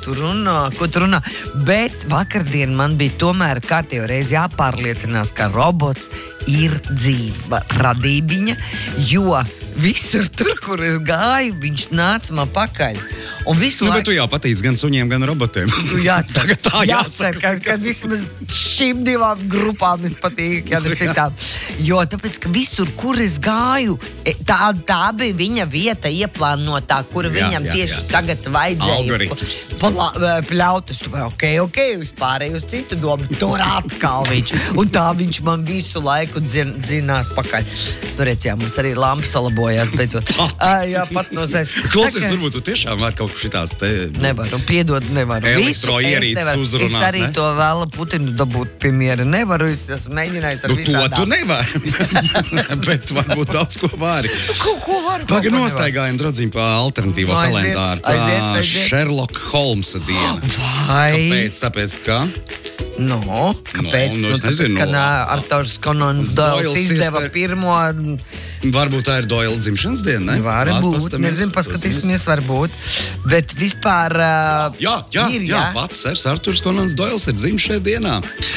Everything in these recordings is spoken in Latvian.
tu runā. Bet vakardien man bija tomēr kārtējo reizi jāpārliecinās, ka robots ir dzīva radībiņa, jo visur tur, kur es gāju, viņš nāca man pakaļ. Un visu bet tu jau patīc gan suņiem, gan robotiem. Jācer, Tagad tā jāsaka. ka vismaz šīm divām grupām es patīk, ja ne citām. Jo tāpēc, ka visur, kur es gāju, tā bija viņa vieta ieplānotā, kur viņam tieši tagad vajadzēja. Algoritms. Pļaut, es domāju, ok, vispārēju uz citu domu, tur atkal viņš. Un tā viņš man visu laiku dzinās pakaļ. Nu, redz, jā, mums arī lampa salabojās beidzot. Jā, pat no sevis. Klausies, varbūt tu tiešām var kaut šitās te... Nevaru, piedod, nevaru. Elektroierīces uzrunāt, es arī to vēla Putinu dabūt pie miera. Nevaru, es esmu mēģinājis ar visādām. To tu nevari, bet varbūt daudz ko vari. Ko varu? Tagad nostaigājam, drodziņ, pa alternatīvo kalendāru. Tā Sherlock Holmesa diena. Vai? Kāpēc? Tāpēc, ka... Kāpēc? Es nezinu. Tāpēc, ka Arturs Konons Doyles izdeva pirmo... Varbūt tā ir Doyle dzimšanas diena, ne? Varbūt, nezinu, paskatīsimies, varbūt. Bet vispār Jā, pats Sirs Arturs Konons Doyles ir dzimis šajā dienā.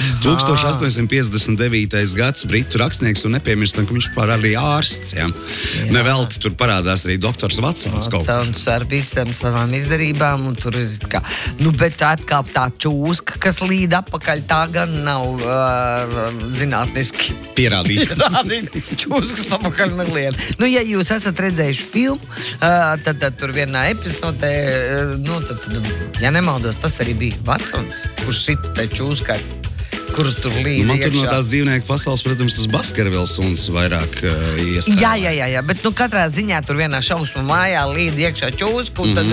1859. gads, britu rakstnieks un nepiemirstam, ka viņš pār arī ārsts, jā. Nevelti tur parādās arī doktors Vatsons kaut. Vatsons ar visam savām izdarībām, un tur ir kā... bet atkal tā čūska, kas līd apakaļ, tā gan nav zinātniski pierādīta. Čūskas apakaļ neglien. Ja jūs esat redzējuši filmu, tad tur vienā epizodē, tad, ja nemaldos, tas arī bija Vatsons, kurš sita te čūskai, kur tur līd Man tur iekšā. no tās dzīvnieku pasaules, protams, tas Baskervils suns vairāk iespēja. Jā, bet katrā ziņā tur vienā šausmu mājā līd iekšā čūsku, un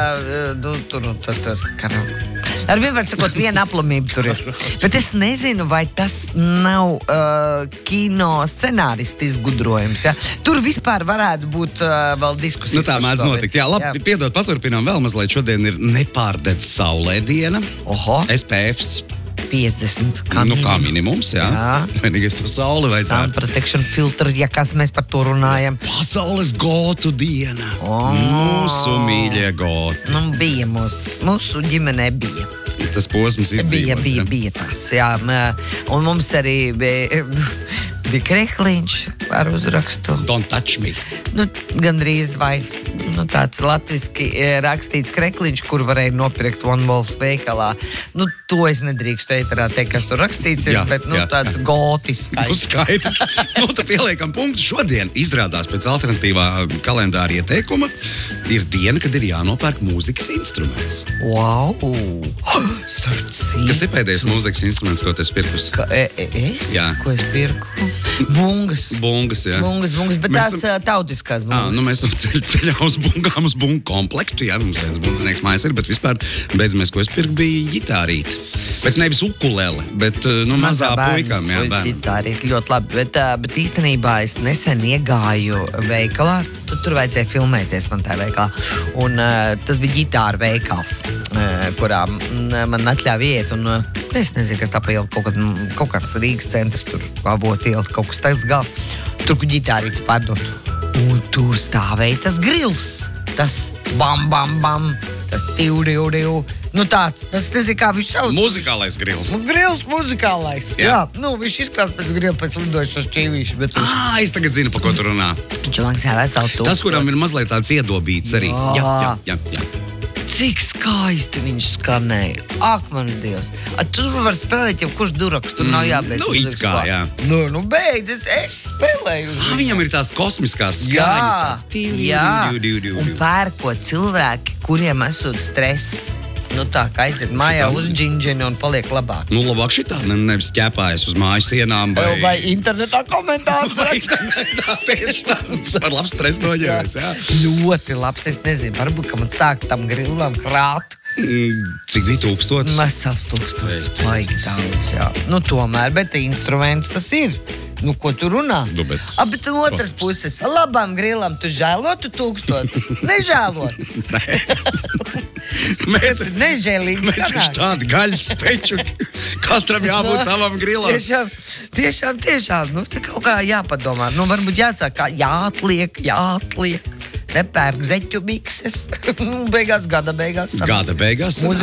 tad ar vienmēr sakot, viena aplamība tur ir. Bet es nezinu, vai tas nav kino scenāristi izgudrojums, ja? Tur vispār varētu būt vēl diskusijas. Tā mēdz notikt. Jā, labi, piedod, paturpinām vēl mazliet. Šodien ir nepārdedz saulē diena. SPFs. 50. Kā minimums, jā. Vienīgais to sauli vajadzētu. Sun protection filter, ja kas mēs par to runājam. Pasaules gotu diena. Mūsu mīļie goti. Bija mūsu ģimenē bija. Tas posms izdzīvots. Bija tāds, jā. Un mums arī bija krekliņš ar uzrakstu. Don't touch me. Gandrīz vai tāds latviski rakstīts krekliņš, kur varēja nopirkt One Wolf veikalā. To es nedrīkstu ēterā teikt, kas tur rakstīts ir, bet tāds gotiskais. Skaidrs. Tad pieliekam punktu. Šodien izrādās pēc alternatīvā kalendāra ieteikuma ir diena, kad ir jānopērk mūzikas instruments. Wow! Kas ir pēdējais mūzikas instruments, ko tu esi pirkus? Es? Jā. Ko es pirku? Bungas. Jā. Bungas, bet tās tautiskās bungas. Mēs ceļā uz bungām, uz bungu komplektu, jā, mums viens bundzinieks mājas ir, bet vispār beidzamais, ko es pirku, bija ģitārīt. Bet nevis ukulele, bet mazā puikām, jā, bērni. Ģitārīt ļoti labi, bet īstenībā es nesen iegāju veikalā, tur vajadzēja filmēties man tajā veikalā, un tas bija ģitāra veikals, kurā man atļāva iet, un es nezinu, kas tā pa ielu, kaut kāds Rīgas centrs, tur Avot iela, kaut kas tāds gals, tur, kur ģitārīts pārdot. Un tur stāvēja tas grils, tas bam, bam, bam, tas tiu. Tāds, tas nezinu, kā viņš sauc. Muzikālais grils. Grils muzikālais. Jā, viņš izskatās pēc grila, pēc lidojušas čīvīšu, bet... Es tagad zinu, pa ko tu runā. Viņš maksā veselu tūkstoši. Tas, kuram ir mazliet tāds iedobīts arī. Jā. Cik skaisti viņš skanēja. Ak, mans Dievs. Tur var spēlēt jau kurš duraks, tur nav jābeidz. It kā, jā. Beidz, es spēlēju. Viņam ir tās kosmiskās skaņas. Jā. Un pērko cilvēki, kuriem esot stress. Tā kā aiziet mājā uz džinģeni un paliek labāk. Labāk šitā, nevis ķēpājas uz mājas sienām. Vai internetā komentārus. Vai internetā tieši tā. Par labs stress noņēmies, jā. Ļoti labs, es nezinu, varbūt, ka man sāk tam grilam krāt. Cik bija 1000? Vesels 1000. Baigi daudz, jā. Tomēr, bet instruments tas ir. Ko tu runā? Bet no otras puses, labam grilam tu žēlotu 1000? Nežēlot. Mēs nežēlīgi sanāk. Tādi gaļas spečuki. Katram jābūt savam grilam. Tiešām. Tā kaut kā jāpadomā. Varbūt jāsāk kā jāatliek. Nepērk zeķu mikses. Gada beigās.